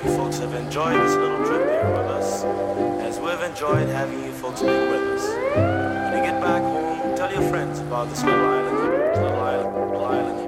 you folks have enjoyed this little trip here with us, as we've enjoyed having you folks be with us. When you get back home, tell your friends about this little island, little island, little island.